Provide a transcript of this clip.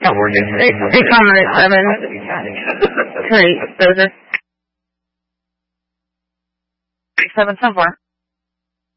They come at 7. Those are 7 somewhere.